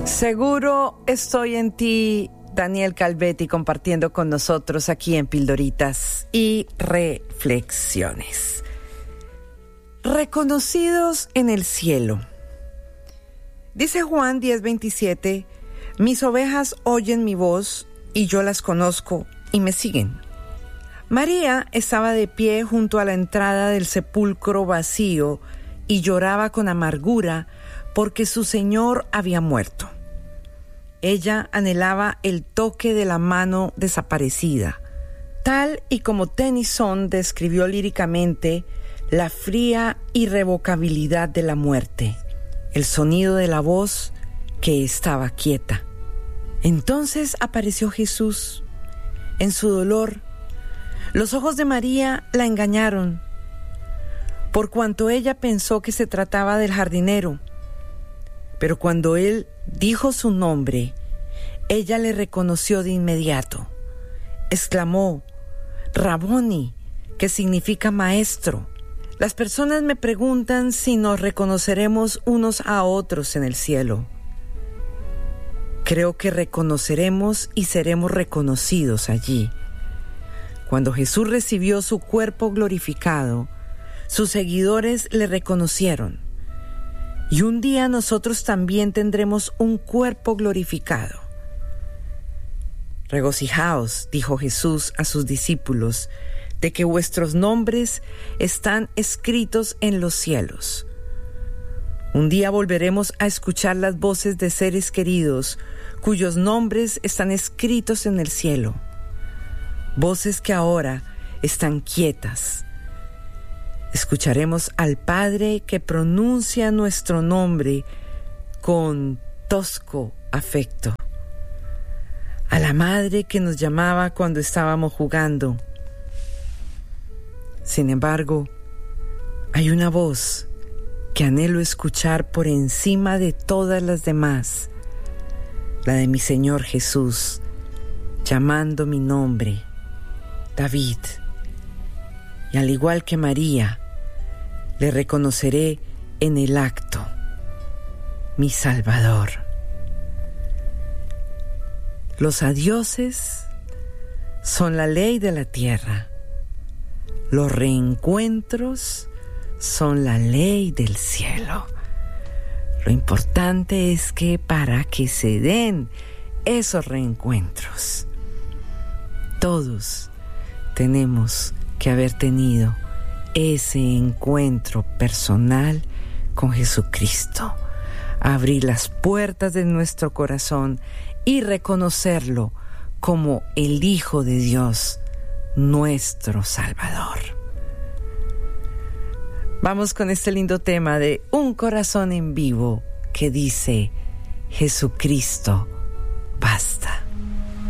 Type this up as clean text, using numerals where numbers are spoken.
Seguro estoy en ti, Daniel Calvetti, compartiendo con nosotros aquí en Pildoritas y Reflexiones. Reconocidos en el cielo. Dice Juan 10:27, mis ovejas oyen mi voz y yo las conozco y me siguen. María estaba de pie junto a la entrada del sepulcro vacío y lloraba con amargura porque su Señor había muerto. Ella anhelaba el toque de la mano desaparecida, tal y como Tennyson describió líricamente la fría irrevocabilidad de la muerte, el sonido de la voz que estaba quieta. Entonces apareció Jesús. En su dolor, los ojos de María la engañaron, por cuanto ella pensó que se trataba del jardinero. Pero cuando él dijo su nombre, ella le reconoció de inmediato. Exclamó, Raboni, que significa maestro. Las personas me preguntan si nos reconoceremos unos a otros en el cielo. Creo que reconoceremos y seremos reconocidos allí. Cuando Jesús recibió su cuerpo glorificado, sus seguidores le reconocieron. Y un día nosotros también tendremos un cuerpo glorificado. Regocijaos, dijo Jesús a sus discípulos, de que vuestros nombres están escritos en los cielos. Un día volveremos a escuchar las voces de seres queridos cuyos nombres están escritos en el cielo. Voces que ahora están quietas. Escucharemos al Padre que pronuncia nuestro nombre con tosco afecto. A la Madre que nos llamaba cuando estábamos jugando. Sin embargo, hay una voz que anhelo escuchar por encima de todas las demás, la de mi Señor Jesús, llamando mi nombre, David. Y al igual que María, le reconoceré en el acto, mi Salvador. Los adioses son la ley de la tierra. Los reencuentros son la ley del cielo. Lo importante es que para que se den esos reencuentros, todos tenemos que haber tenido ese encuentro personal con Jesucristo, abrir las puertas de nuestro corazón y reconocerlo como el Hijo de Dios, nuestro Salvador. Vamos con este lindo tema de Un corazón en vivo que dice, Jesucristo, basta.